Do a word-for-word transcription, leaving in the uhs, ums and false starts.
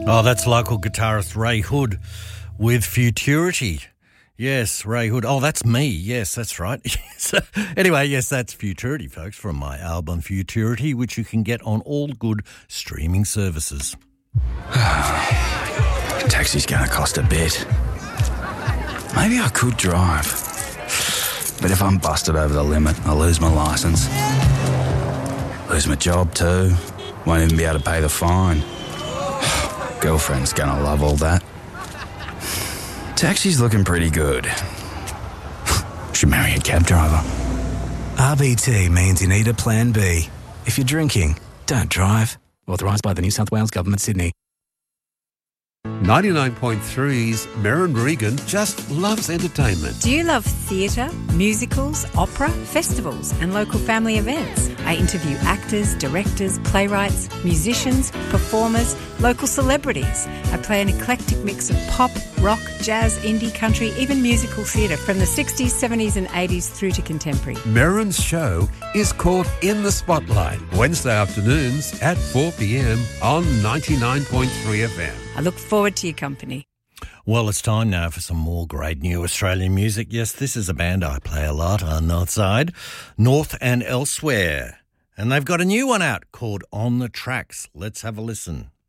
Oh, that's local guitarist Ray Hood with Futurity. Yes, Ray Hood. Oh, that's me. Yes, that's right. Anyway, yes, that's Futurity, folks, from my album Futurity, which you can get on all good streaming services. Taxi's going to cost a bit. Maybe I could drive. But if I'm busted over the limit, I'll lose my licence. Lose my job too. Won't even be able to pay the fine. Girlfriend's going to love all that. Taxi's looking pretty good. Should marry a cab driver. R B T means you need a plan B. If you're drinking, don't drive. Authorised by the New South Wales Government, Sydney. ninety-nine point three's Merrin Regan just loves entertainment. Do you love theatre, musicals, opera, festivals and local family events? I interview actors, directors, playwrights, musicians, performers, local celebrities. I play an eclectic mix of pop, rock, jazz, indie, country, even musical theatre from the sixties, seventies and eighties through to contemporary. Merrin's show is called In the Spotlight, Wednesday afternoons at four p.m. on ninety-nine point three F M. I look forward to your company. Well, it's time now for some more great new Australian music. Yes, this is a band I play a lot on Northside, North and Elsewhere. And they've got a new one out called On the Tracks. Let's have a listen.